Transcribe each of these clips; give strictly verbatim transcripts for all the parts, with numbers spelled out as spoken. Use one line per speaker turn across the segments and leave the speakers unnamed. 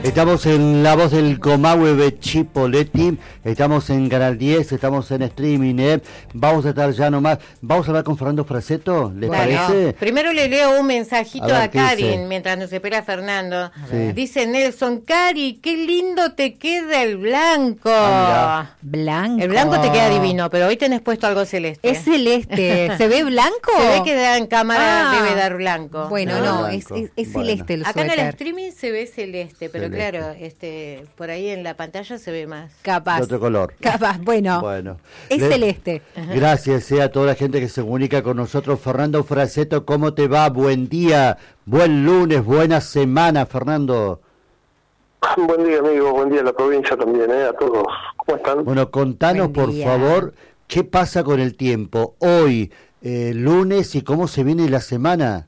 Estamos en La Voz del Comahue de Chipoleti, estamos en Canal diez, estamos en streaming, ¿eh? Vamos a estar ya nomás, vamos a hablar con Fernando Fraseto, ¿les
bueno,
parece?
Primero le leo un mensajito a, ver, a Karin, dice? Mientras nos espera Fernando. Sí. Dice Nelson, Cari, qué lindo te queda el blanco.
Ah, blanco.
El blanco te queda divino, pero hoy tenés puesto algo celeste.
Es celeste, ¿se ve blanco?
Se ve que da en cámara,
ah,
debe dar blanco.
Bueno, no, no es, es, es bueno. celeste el
Acá
suéter.
en el streaming se ve celeste, pero celeste. Claro, este, por ahí en la pantalla se ve más.
Capaz.
De otro color.
Capaz, bueno.
bueno.
Es
Le,
celeste.
Gracias eh, a toda la gente que se comunica con nosotros. Fernando Fraseto, ¿cómo te va? Buen día, buen lunes, buena semana, Fernando.
Buen día, amigo, buen día a la provincia también, ¿eh? A todos. ¿Cómo están?
Bueno, contanos por favor, ¿qué pasa con el tiempo hoy, eh, lunes, y cómo se viene la semana?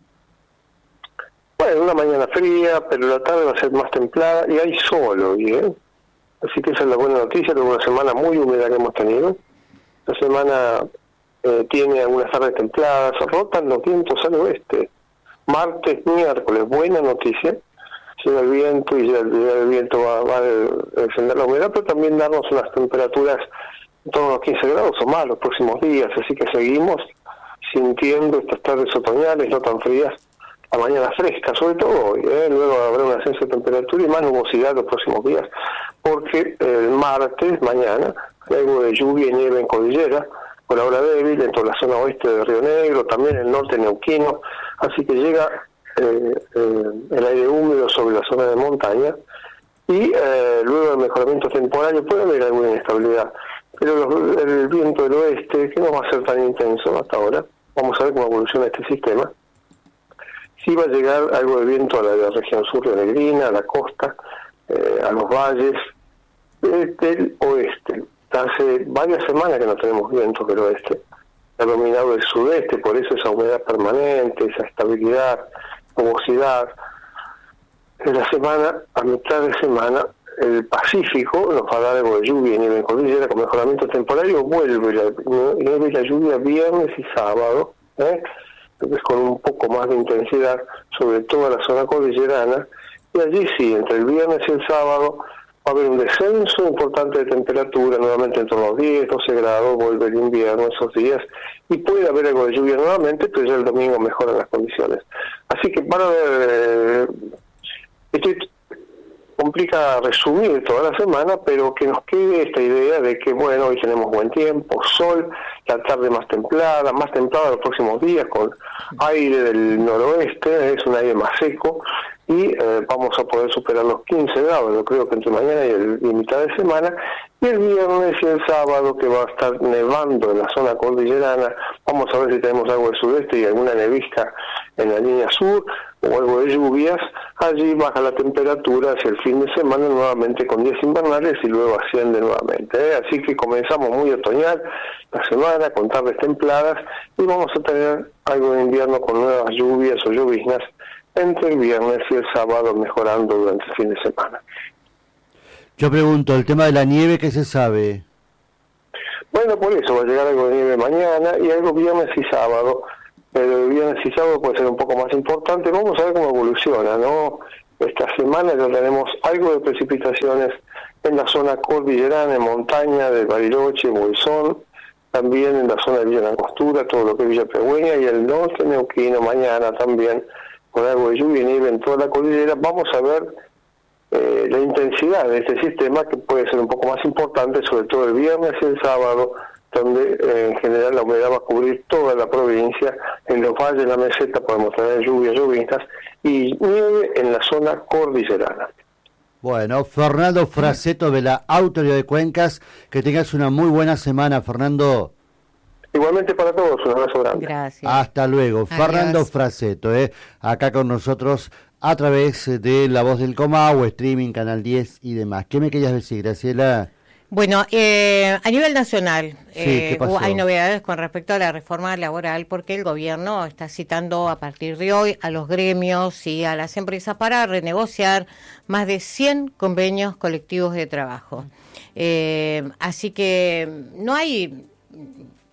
Bueno, una mañana fría, pero la tarde va a ser más templada y hay sol hoy, ¿eh? Así que esa es la buena noticia, de una semana muy húmeda que hemos tenido. La semana eh, tiene algunas tardes templadas, rotan los vientos al oeste. Martes, miércoles, buena noticia. Llega el viento y ya el, el viento va, va a descender la humedad, pero también darnos unas temperaturas en torno a los quince grados o más los próximos días. Así que seguimos sintiendo estas tardes otoñales no tan frías. La mañana fresca, sobre todo hoy, ¿eh? Luego habrá un ascenso de temperatura y más nubosidad los próximos días, porque el martes, mañana, hay algo de lluvia y nieve en cordillera, por ahora débil, en toda la zona oeste de Río Negro, también el norte neuquino, así que llega eh, eh, el aire húmedo sobre la zona de montaña, y eh, luego del mejoramiento temporal puede haber alguna inestabilidad, pero los, el viento del oeste, que no va a ser tan intenso hasta ahora, vamos a ver cómo evoluciona este sistema. Sí va a llegar algo de viento a la, a la región sur de Negrina, a la costa, eh, a los valles eh, del oeste. Hace varias semanas que no tenemos viento del oeste. Ha dominado el sudeste, por eso esa humedad permanente, esa estabilidad, nubosidad. En la semana, a mitad de semana, el Pacífico nos va a dar algo de lluvia y nieve en cordillera con mejoramiento temporario. Vuelve la nieve y la lluvia viernes y sábado, ¿eh? Es con un poco más de intensidad sobre toda la zona cordillerana, y allí sí, entre el viernes y el sábado va a haber un descenso importante de temperatura, nuevamente entre los diez, doce grados, vuelve el invierno esos días, y puede haber algo de lluvia nuevamente, pero ya el domingo mejoran las condiciones. Así que van a ver, eh, estoy complica resumir toda la semana, pero que nos quede esta idea de que, bueno, hoy tenemos buen tiempo, sol, la tarde más templada, más templada los próximos días, con aire del noroeste, es un aire más seco, y eh, vamos a poder superar los quince grados, yo creo que entre mañana y, el, y mitad de semana, y el viernes y el sábado, que va a estar nevando en la zona cordillerana, vamos a ver si tenemos algo del sudeste y alguna nevisca en la línea sur, o algo de lluvias. Allí baja la temperatura hacia el fin de semana nuevamente con días invernales y luego asciende nuevamente, ¿eh? Así que comenzamos muy otoñal la semana con tardes templadas y vamos a tener algo de invierno con nuevas lluvias o lloviznas entre el viernes y el sábado, mejorando durante el fin de semana.
Yo pregunto, el tema de la nieve, ¿qué se sabe?
Bueno, por eso va a llegar algo de nieve mañana y algo viernes y sábado. Pero el viernes y sábado puede ser un poco más importante. Vamos a ver cómo evoluciona, ¿no? Esta semana ya tenemos algo de precipitaciones en la zona cordillerana, en montaña de Bariloche, Bolsón, también en la zona de Villa Langostura, todo lo que es Villa Pegüeña, y el norte neuquino mañana también, con algo de lluvia y nieve en toda la cordillera. Vamos a ver eh, la intensidad de este sistema, que puede ser un poco más importante, sobre todo el viernes y el sábado, donde eh, en general la humedad va a cubrir toda la provincia. En los valles de la meseta podemos tener lluvias, lluvias y nieve en la zona cordillerana.
Bueno, Fernando Fraseto de la Autoridad de Cuencas, que tengas una muy buena semana, Fernando.
Igualmente para todos, un abrazo grande.
Gracias.
Hasta luego.
Adiós.
Fernando Fraseto, eh, acá con nosotros a través de La Voz del Comahue, streaming, Canal diez y demás. ¿Qué me querías decir, Graciela?
Bueno, eh, a nivel nacional
Sí, ¿qué
eh,
pasó?
hay novedades con respecto a la reforma laboral, porque el gobierno está citando a partir de hoy a los gremios y a las empresas para renegociar más de cien convenios colectivos de trabajo. Eh, así que no hay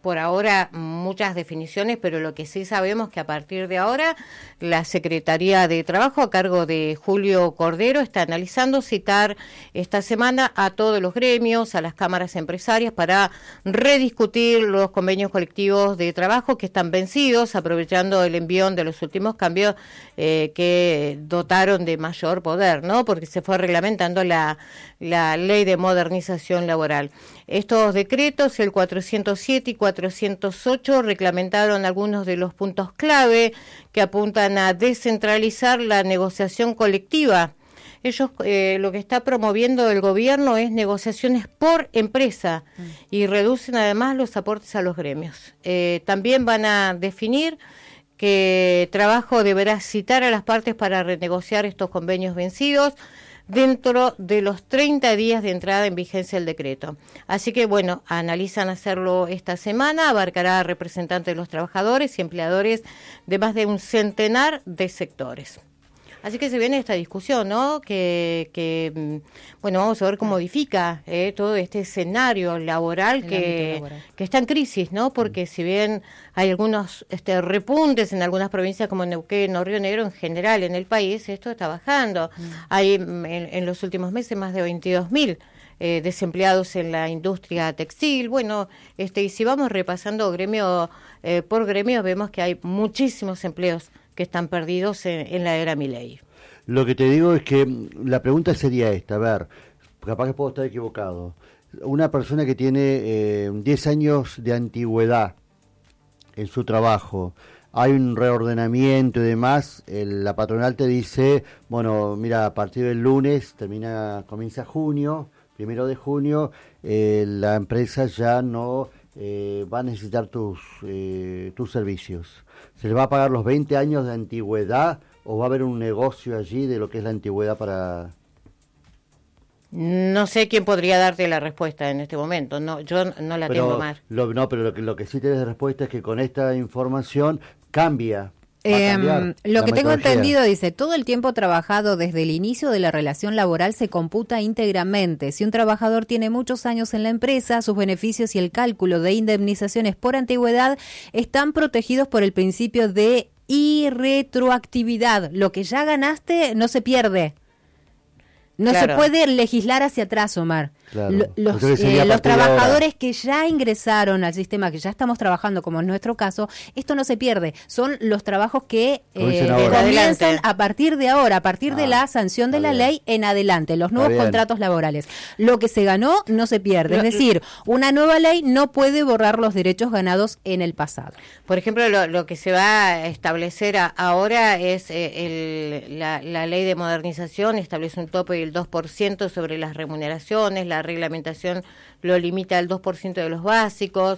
por ahora muchas definiciones, pero lo que sí sabemos que a partir de ahora la Secretaría de Trabajo, a cargo de Julio Cordero, está analizando citar esta semana a todos los gremios, a las cámaras empresarias, para rediscutir los convenios colectivos de trabajo que están vencidos, aprovechando el envión de los últimos cambios eh, que dotaron de mayor poder, ¿no? Porque se fue reglamentando la, la Ley de Modernización Laboral. Estos decretos, el cuatrocientos siete y cuatrocientos ocho, reglamentaron algunos de los puntos clave que apuntan a descentralizar la negociación colectiva. Ellos, eh, lo que está promoviendo el gobierno es negociaciones por empresa mm. y reducen además los aportes a los gremios. Eh, también van a definir que trabajo deberá citar a las partes para renegociar estos convenios vencidos dentro de los treinta días de entrada en vigencia del decreto. Así que, bueno, analizan hacerlo esta semana, abarcará a representantes de los trabajadores y empleadores de más de un centenar de sectores. Así que se viene esta discusión, ¿no? Que, que bueno, vamos a ver cómo modifica eh, todo este escenario laboral que, laboral que está en crisis, ¿no? Porque si bien hay algunos este, repuntes en algunas provincias como Neuquén o Río Negro, en general en el país esto está bajando. Mm. Hay en, en los últimos meses más de veintidós mil eh, desempleados en la industria textil. Bueno, este y si vamos repasando gremio eh, por gremio, vemos que hay muchísimos empleos que están perdidos en, en la era Milei.
Lo que te digo es que la pregunta sería esta, a ver, capaz que puedo estar equivocado. Una persona que tiene eh, diez años de antigüedad en su trabajo, hay un reordenamiento y demás, el, la patronal te dice, bueno, mira, a partir del lunes termina, comienza junio, primero de junio, eh, la empresa ya no eh, va a necesitar tus, eh, tus servicios. ¿Se le va a pagar los veinte años de antigüedad o va a haber un negocio allí de lo que es la antigüedad para...?
No sé quién podría darte la respuesta en este momento, no, yo no la
pero,
tengo más.
Lo, no, pero lo que, lo que sí tienes de respuesta es que con esta información cambia.
Eh, lo que tengo entendido dice, todo el tiempo trabajado desde el inicio de la relación laboral se computa íntegramente. Si un trabajador tiene muchos años en la empresa, sus beneficios y el cálculo de indemnizaciones por antigüedad están protegidos por el principio de irretroactividad. Lo que ya ganaste no se pierde. No claro. se puede legislar hacia atrás, Omar. Claro. Los, eh, los trabajadores que ya ingresaron al sistema, que ya estamos trabajando, como en nuestro caso, esto no se pierde. Son los trabajos que eh, comienzan a partir de ahora, a partir ah, de la sanción de la bien. ley en adelante, los nuevos contratos laborales. Lo que se ganó no se pierde. Lo, es decir, una nueva ley no puede borrar los derechos ganados en el pasado.
Por ejemplo, lo, lo que se va a establecer a, ahora es eh, el, la, la ley de modernización, establece un tope del dos por ciento sobre las remuneraciones, la reglamentación lo limita al dos por ciento de los básicos,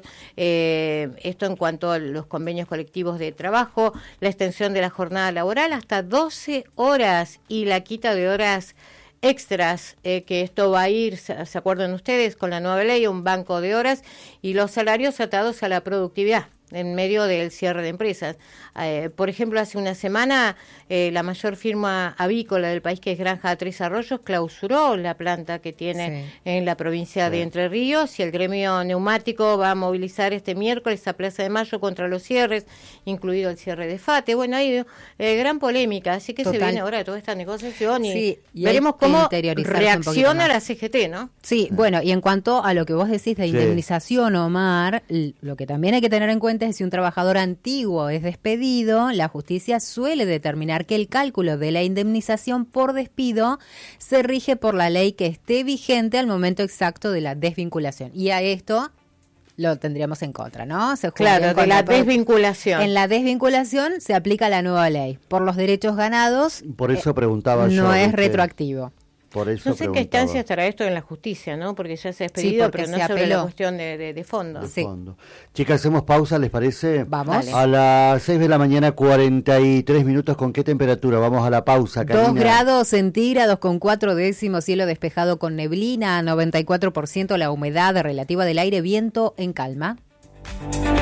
eh, esto en cuanto a los convenios colectivos de trabajo, la extensión de la jornada laboral hasta doce horas y la quita de horas extras, eh, que esto va a ir, ¿se, ¿se acuerdan ustedes? Con la nueva ley, un banco de horas y los salarios atados a la productividad en medio del cierre de empresas. Eh, por ejemplo, hace una semana eh, la mayor firma avícola del país, que es Granja Tres Arroyos, clausuró la planta que tiene sí. en la provincia sí. de Entre Ríos, y el gremio neumático va a movilizar este miércoles a Plaza de Mayo contra los cierres, incluido el cierre de FATE. Bueno, hay eh, gran polémica, así que Total. se viene ahora toda esta negociación y, sí, y veremos cómo reacciona la C G T, ¿no?
Sí, sí, bueno, y en cuanto a lo que vos decís de indemnización, sí. Omar, lo que también hay que tener en cuenta es que si un trabajador antiguo es despedido, la justicia suele determinar que el cálculo de la indemnización por despido se rige por la ley que esté vigente al momento exacto de la desvinculación. Y a esto lo tendríamos en contra, ¿no? Se
claro, de la desvinculación.
En la desvinculación se aplica la nueva ley. Por los derechos ganados,
por eso eh, preguntaba yo.
No es retroactivo.
Por eso
no sé en qué instancia estará esto en la justicia, ¿no? Porque ya se ha expedido, sí, pero no sobre la cuestión de, de, de fondo.
De
sí.
fondo. Chicas, hacemos pausa, ¿les parece?
Vamos.
A las seis de la mañana, cuarenta y tres minutos. ¿Con qué temperatura? Vamos a la pausa, Karina.
Dos grados centígrados con cuatro décimos, cielo despejado con neblina, noventa y cuatro por ciento la humedad relativa del aire, viento en calma.